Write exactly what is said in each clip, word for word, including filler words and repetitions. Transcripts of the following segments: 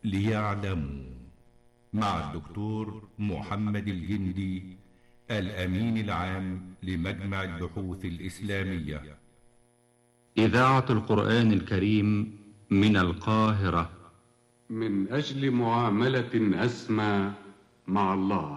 ليعلموا مع الدكتور محمد الجندي الأمين العام لمجمع البحوث الإسلامية. إذاعة القرآن الكريم من القاهرة. من أجل معاملة أسمى مع الله،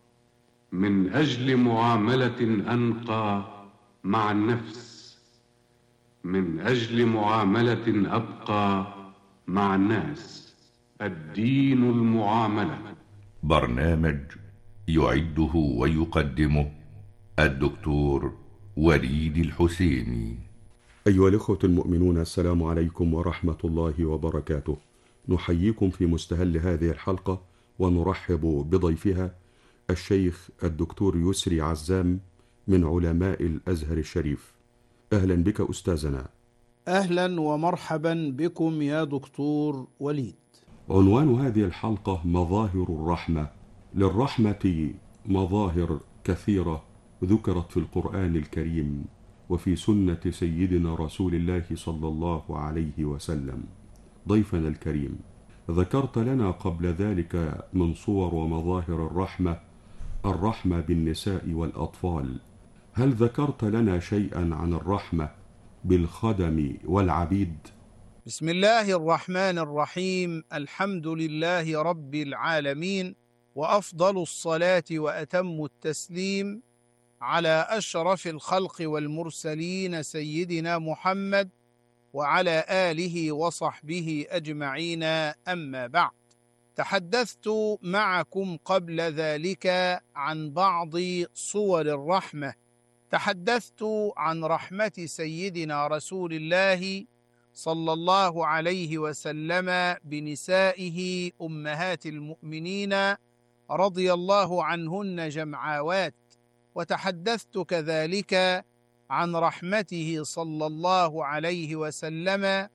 من أجل معاملة أنقى مع النفس، من أجل معاملة أبقى مع الناس. الدين المعاملة. برنامج يعده ويقدمه الدكتور وليد الحسيني. أيها الإخوة المؤمنون، السلام عليكم ورحمة الله وبركاته. نحييكم في مستهل هذه الحلقة ونرحب بضيفها الشيخ الدكتور يسري عزام من علماء الأزهر الشريف. أهلا بك أستاذنا. أهلا ومرحبا بكم يا دكتور وليد. عنوان هذه الحلقة مظاهر الرحمة. للرحمة مظاهر كثيرة ذكرت في القرآن الكريم وفي سنة سيدنا رسول الله صلى الله عليه وسلم. ضيفنا الكريم، ذكرت لنا قبل ذلك من صور ومظاهر الرحمة الرحمة بالنساء والأطفال. هل ذكرت لنا شيئا عن الرحمة بالخدم والعبيد؟ بسم الله الرحمن الرحيم. الحمد لله رب العالمين، وأفضل الصلاة وأتم التسليم على أشرف الخلق والمرسلين سيدنا محمد وعلى آله وصحبه أجمعين. أما بعد، تحدثت معكم قبل ذلك عن بعض صور الرحمة. تحدثت عن رحمة سيدنا رسول الله صلى الله عليه وسلم بنسائه أمهات المؤمنين رضي الله عنهن جمعاوات، وتحدثت كذلك عن رحمته صلى الله عليه وسلم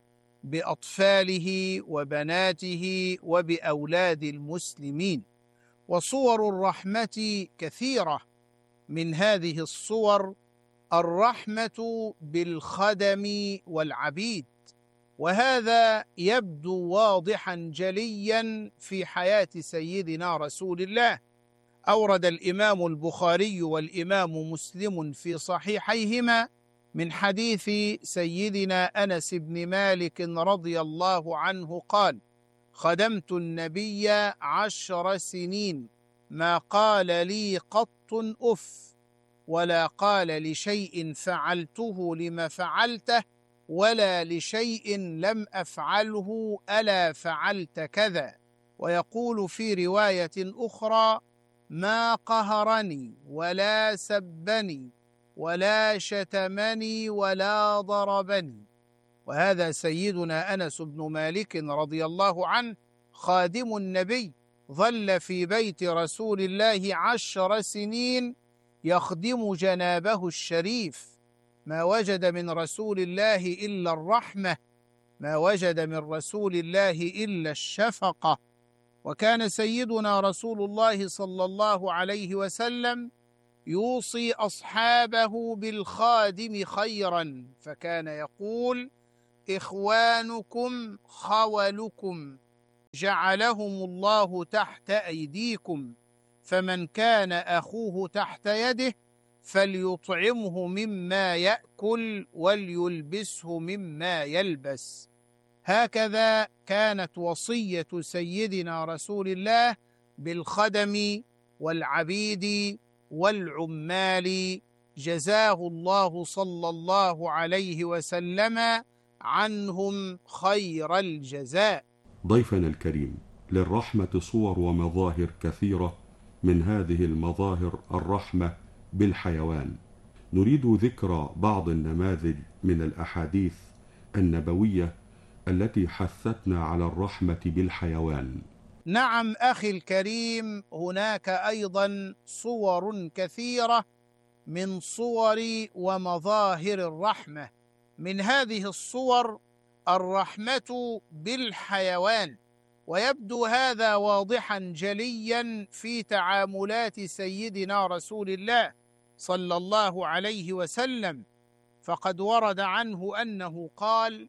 بأطفاله وبناته وبأولاد المسلمين. وصور الرحمة كثيرة، من هذه الصور الرحمة بالخدم والعبيد، وهذا يبدو واضحا جليا في حياة سيدنا رسول الله. أورد الإمام البخاري والإمام مسلم في صحيحيهما من حديث سيدنا أنس بن مالك رضي الله عنه قال: خدمت النبي عشر سنين ما قال لي قط أف، ولا قال لشيء فعلته لما فعلته، ولا لشيء لم أفعله ألا فعلت كذا. ويقول في رواية أخرى: ما قهرني ولا سبني ولا شتمني ولا ضربني. وهذا سيدنا أنس بن مالك رضي الله عنه خادم النبي، ظل في بيت رسول الله عشر سنين يخدم جنابه الشريف. ما وجد من رسول الله إلا الرحمة، ما وجد من رسول الله إلا الشفقة. وكان سيدنا رسول الله صلى الله عليه وسلم يوصي أصحابه بالخادم خيرا، فكان يقول: إخوانكم خولكم جعلهم الله تحت أيديكم، فمن كان أخوه تحت يده فليطعمه مما يأكل وليلبسه مما يلبس. هكذا كانت وصية سيدنا رسول الله بالخدم والعبيد والعمال، جزاه الله صلى الله عليه وسلم عنهم خير الجزاء. ضيفنا الكريم، للرحمة صور ومظاهر كثيرة، من هذه المظاهر الرحمة بالحيوان. نريد ذكر بعض النماذج من الأحاديث النبوية التي حثتنا على الرحمة بالحيوان. نعم أخي الكريم، هناك أيضا صور كثيرة من صور ومظاهر الرحمة. من هذه الصور الرحمة بالحيوان، ويبدو هذا واضحا جليا في تعاملات سيدنا رسول الله صلى الله عليه وسلم. فقد ورد عنه أنه قال: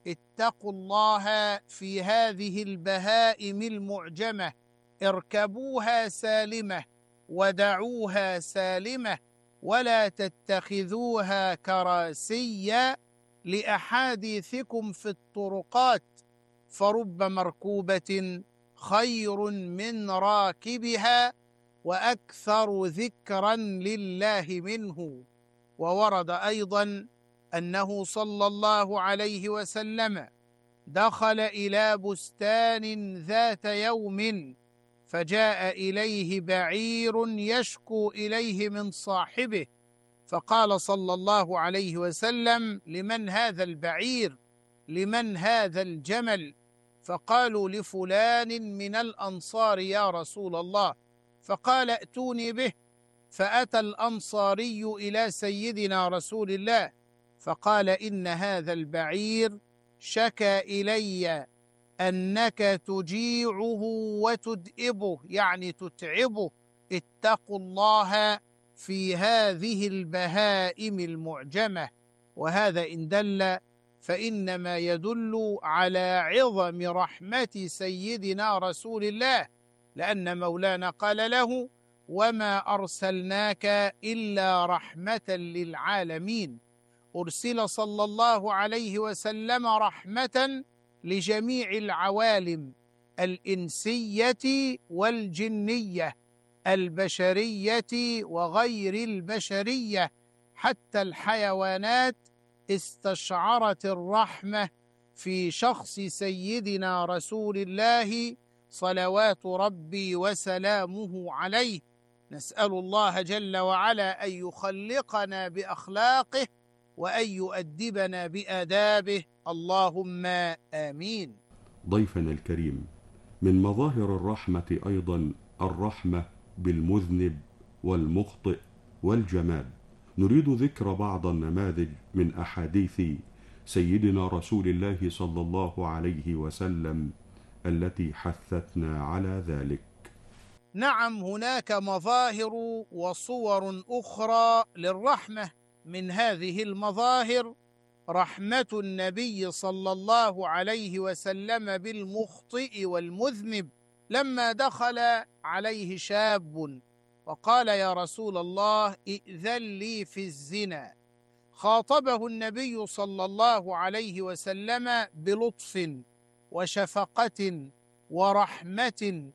اتقوا الله في هذه البهائم المعجمة، اركبوها سالمة ودعوها سالمة، ولا تتخذوها كراسيا لأحاديثكم في الطرقات، فرب مركوبة خير من راكبها وأكثر ذكرا لله منه. وورد أيضا أنه صلى الله عليه وسلم دخل إلى بستان ذات يوم، فجاء إليه بعير يشكو إليه من صاحبه، فقال صلى الله عليه وسلم: لمن هذا البعير؟ لمن هذا الجمل؟ فقالوا: لفلان من الأنصار يا رسول الله. فقال: ائتوني به. فأتى الأنصاري إلى سيدنا رسول الله فقال: إن هذا البعير شكى إلي أنك تجيعه وتدئبه، يعني تتعبه، اتقوا الله في هذه البهائم المعجمة. وهذا إن دل فإنما يدل على عظم رحمة سيدنا رسول الله، لأن مولانا قال له: وما أرسلناك إلا رحمة للعالمين. أرسل صلى الله عليه وسلم رحمة لجميع العوالم الإنسية والجنية، البشرية وغير البشرية، حتى الحيوانات استشعرت الرحمة في شخص سيدنا رسول الله صلوات ربي وسلامه عليه. نسأل الله جل وعلا أن يخلقنا بأخلاقه وأن يؤدبنا بآدابه، اللهم آمين. ضيفنا الكريم، من مظاهر الرحمة أيضا الرحمة بالمذنب والمخطئ والجماد. نريد ذكر بعض النماذج من أحاديث سيدنا رسول الله صلى الله عليه وسلم التي حثتنا على ذلك. نعم، هناك مظاهر وصور أخرى للرحمة. من هذه المظاهر رحمة النبي صلى الله عليه وسلم بالمخطئ والمذنب، لما دخل عليه شاب وقال: يا رسول الله ائذن لي في الزنا، خاطبه النبي صلى الله عليه وسلم بلطف وشفقة ورحمة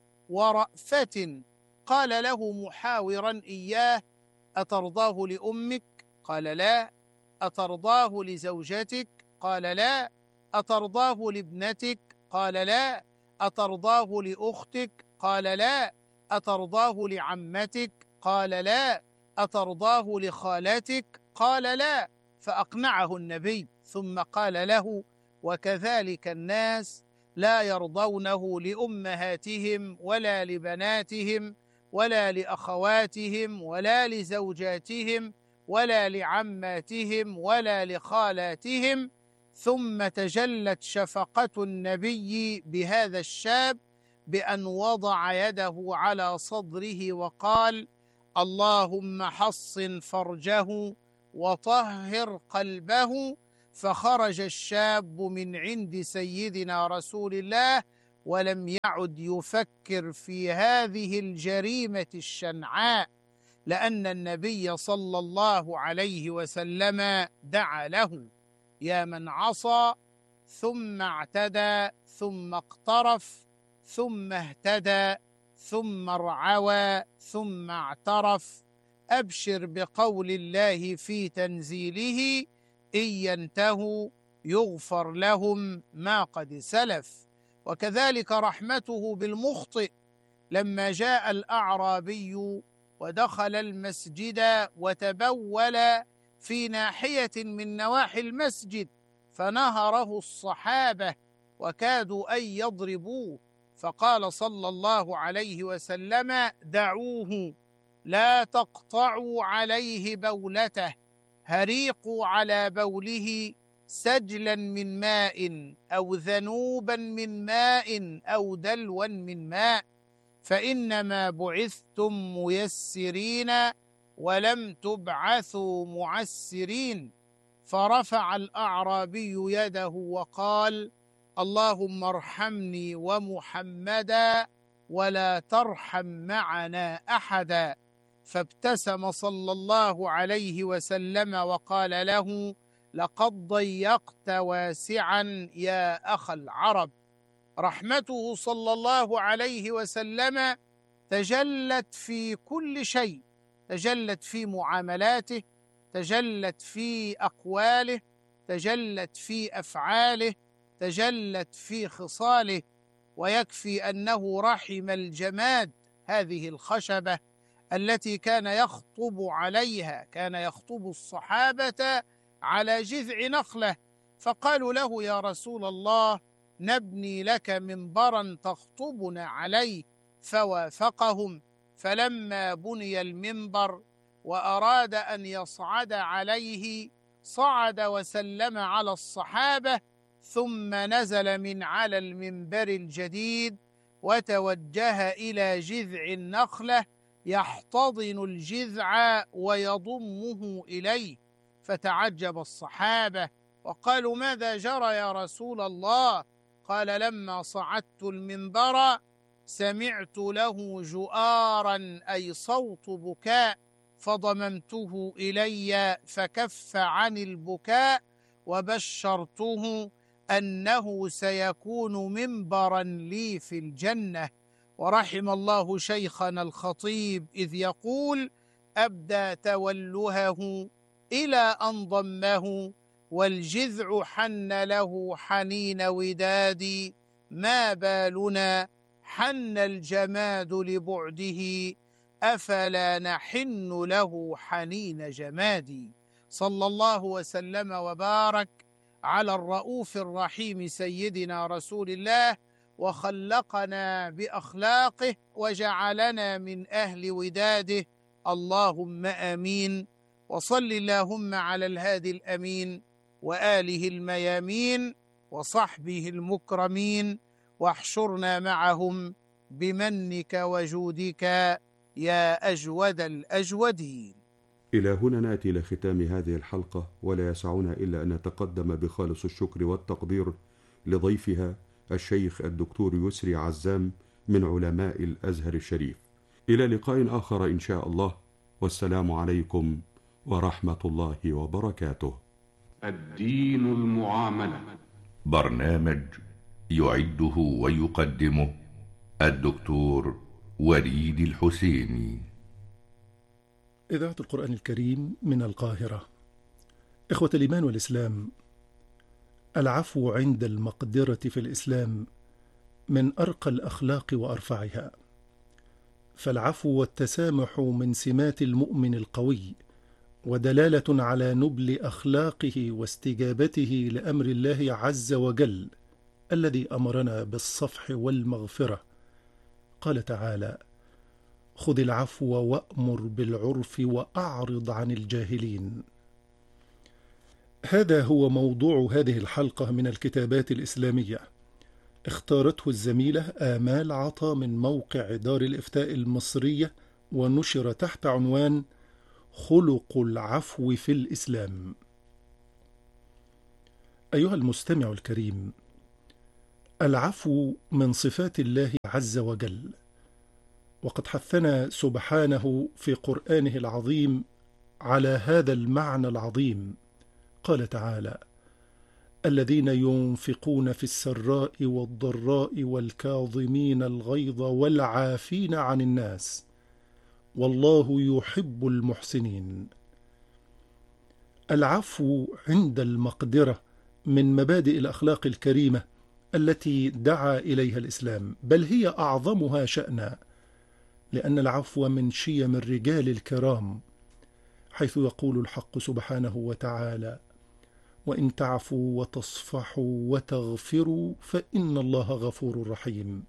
ورأفة، قال له محاورا إياه: أترضاه لأمك؟ قال لا. أترضاه لزوجتك؟ قال لا. أترضاه لابنتك؟ قال لا. أترضاه لأختك؟ قال لا. أترضاه لعمتك؟ قال لا. أترضاه لخالتك؟ قال لا. فأقنعه النبي، ثم قال له: وكذلك الناس لا يرضونه لأمهاتهم ولا لبناتهم ولا لأخواتهم ولا لزوجاتهم ولا لعماتهم ولا لخالاتهم. ثم تجلت شفقة النبي بهذا الشاب بأن وضع يده على صدره وقال: اللهم حصن فرجه وطهر قلبه. فخرج الشاب من عند سيدنا رسول الله ولم يعد يفكر في هذه الجريمة الشنعاء، لأن النبي صلى الله عليه وسلم دعا له: يا من عصى ثم اعتدى ثم اقترف ثم اهتدى ثم ارعوى ثم اعترف، أبشر بقول الله في تنزيله: إن ينتهوا يغفر لهم ما قد سلف. وكذلك رحمته بالمخطئ، لما جاء الأعرابي ودخل المسجد وتبول في ناحية من نواحي المسجد فنهره الصحابة وكادوا أن يضربوه، فقال صلى الله عليه وسلم: دعوه، لا تقطعوا عليه بولته، هريقوا على بوله سجلا من ماء أو ذنوبا من ماء أو دلوا من ماء، فإنما بعثتم ميسرين ولم تبعثوا معسرين. فرفع الأعرابي يده وقال: اللهم ارحمني ومحمدا ولا ترحم معنا أحدا. فابتسم صلى الله عليه وسلم وقال له: لقد ضيقت واسعا يا أخ العرب. رحمته صلى الله عليه وسلم تجلت في كل شيء، تجلت في معاملاته، تجلت في أقواله، تجلت في أفعاله، تجلت في خصاله. ويكفي أنه رحم الجماد، هذه الخشبة التي كان يخطب عليها، كان يخطب الصحابة على جذع نخلة، فقالوا له: يا رسول الله، نبني لك منبرا تخطبنا عليه، فوافقهم. فلما بني المنبر وأراد أن يصعد عليه، صعد وسلم على الصحابة، ثم نزل من على المنبر الجديد وتوجه إلى جذع النخلة يحتضن الجذع ويضمه إليه. فتعجب الصحابة وقالوا: ماذا جرى يا رسول الله؟ قال: لما صعدت المنبر سمعت له جؤارا، أي صوت بكاء، فضممته إلي فكف عن البكاء، وبشرته أنه سيكون منبرا لي في الجنة. ورحم الله شيخنا الخطيب إذ يقول: أبدى تولهه إلى أن ضمه، والجذع حن له حنين ودادي، ما بالنا حن الجماد لبعده، أفلا نحن له حنين جمادي. صلى الله وسلم وبارك على الرؤوف الرحيم سيدنا رسول الله، وخلقنا بأخلاقه وجعلنا من أهل وداده، اللهم آمين. وصل اللهم على الهادي الأمين وآله الميامين وصحبه المكرمين، واحشرنا معهم بمنك وجودك يا أجود الأجودين. إلى هنا نأتي إلى ختام هذه الحلقة، ولا يسعنا إلا أن نتقدم بخالص الشكر والتقدير لضيفها الشيخ الدكتور يسري عزام من علماء الأزهر الشريف. إلى لقاء آخر إن شاء الله، والسلام عليكم ورحمة الله وبركاته. الدين المعاملة، برنامج يعده ويقدمه الدكتور وليد الحسيني. إذاعة القرآن الكريم من القاهرة. إخوة الإيمان والإسلام، العفو عند المقدرة في الإسلام من أرقى الأخلاق وأرفعها، فالعفو والتسامح من سمات المؤمن القوي، ودلالة على نبل أخلاقه واستجابته لأمر الله عز وجل الذي أمرنا بالصفح والمغفرة. قال تعالى: خذ العفو وأمر بالعرف وأعرض عن الجاهلين. هذا هو موضوع هذه الحلقة من الكتابات الإسلامية، اختارته الزميلة آمال عطا من موقع دار الإفتاء المصرية، ونشر تحت عنوان خلق العفو في الإسلام. أيها المستمع الكريم، العفو من صفات الله عز وجل، وقد حثنا سبحانه في قرآنه العظيم على هذا المعنى العظيم. قال تعالى: الذين ينفقون في السراء والضراء والكاظمين الغيظ والعافين عن الناس والله يحب المحسنين. العفو عند المقدرة من مبادئ الأخلاق الكريمة التي دعا إليها الإسلام، بل هي أعظمها شأنا، لأن العفو من شيم الرجال الكرام، حيث يقول الحق سبحانه وتعالى: وإن تعفوا وتصفحوا وتغفروا فإن الله غفور رحيم.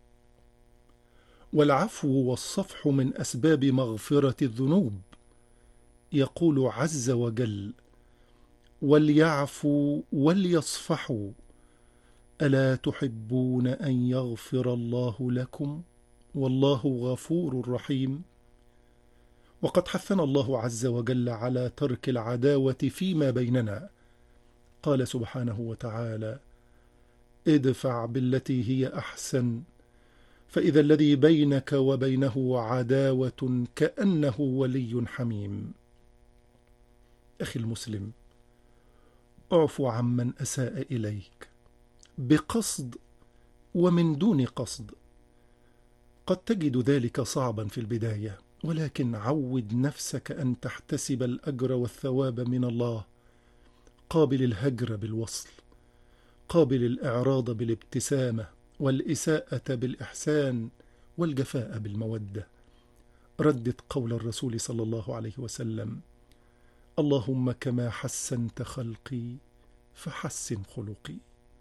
والعفو والصفح من أسباب مغفرة الذنوب. يقول عز وجل: وليعفوا وليصفحوا ألا تحبون أن يغفر الله لكم والله غفور رحيم. وقد حثنا الله عز وجل على ترك العداوة فيما بيننا. قال سبحانه وتعالى: ادفع بالتي هي أحسن فإذا الذي بينك وبينه عداوة كأنه ولي حميم. أخي المسلم، اعف عمن أساء إليك بقصد ومن دون قصد. قد تجد ذلك صعبا في البداية، ولكن عود نفسك أن تحتسب الأجر والثواب من الله. قابل الهجر بالوصل، قابل الإعراض بالابتسامة، والإساءة بالإحسان، والجفاء بالمودة. ردد قول الرسول صلى الله عليه وسلم: اللهم كما حسنت خلقي فحسن خلقي.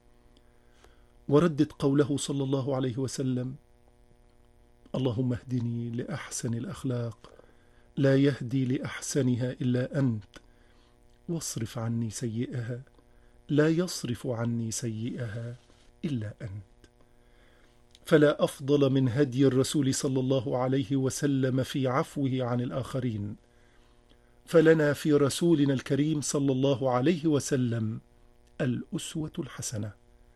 وردد قوله صلى الله عليه وسلم: اللهم اهدني لأحسن الأخلاق لا يهدي لأحسنها إلا أنت، واصرف عني سيئها لا يصرف عني سيئها إلا أنت. فلا أفضل من هدي الرسول صلى الله عليه وسلم في عفوه عن الآخرين، فلنا في رسولنا الكريم صلى الله عليه وسلم الأسوة الحسنة.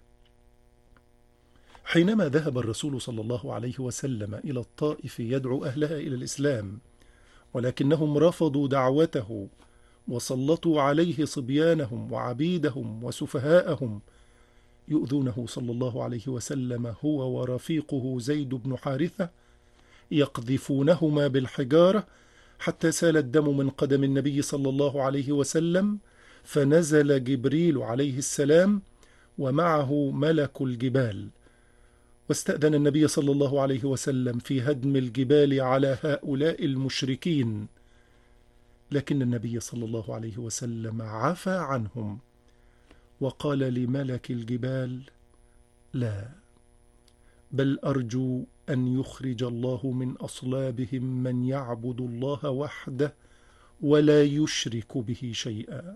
حينما ذهب الرسول صلى الله عليه وسلم إلى الطائف يدعو أهلها إلى الإسلام، ولكنهم رفضوا دعوته وسلطوا عليه صبيانهم وعبيدهم وسفهاءهم، يؤذونه صلى الله عليه وسلم هو ورفيقه زيد بن حارثة، يقذفونهما بالحجارة حتى سال الدم من قدم النبي صلى الله عليه وسلم، فنزل جبريل عليه السلام ومعه ملك الجبال، واستأذن النبي صلى الله عليه وسلم في هدم الجبال على هؤلاء المشركين، لكن النبي صلى الله عليه وسلم عفى عنهم وقال لملك الجبال: لا، بل أرجو أن يخرج الله من أصلابهم من يعبد الله وحده ولا يشرك به شيئا.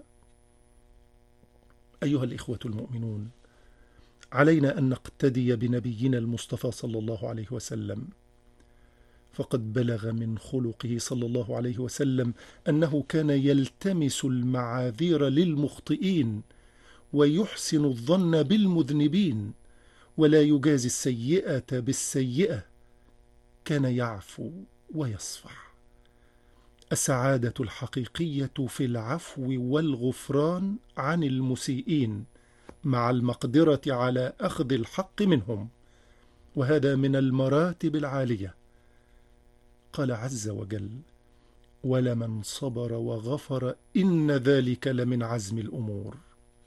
أيها الإخوة المؤمنون، علينا أن نقتدي بنبينا المصطفى صلى الله عليه وسلم، فقد بلغ من خلقه صلى الله عليه وسلم أنه كان يلتمس المعاذير للمخطئين ويحسن الظن بالمذنبين، ولا يجازي السيئة بالسيئة، كان يعفو ويصفح. السعادة الحقيقية في العفو والغفران عن المسيئين مع المقدرة على أخذ الحق منهم، وهذا من المراتب العالية. قال عز وجل: ولمن صبر وغفر إن ذلك لمن عزم الأمور.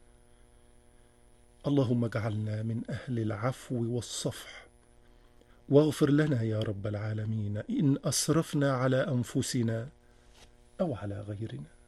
اللهم اجعلنا من أهل العفو والصفح، واغفر لنا يا رب العالمين إن أسرفنا على أنفسنا أو على غيرنا.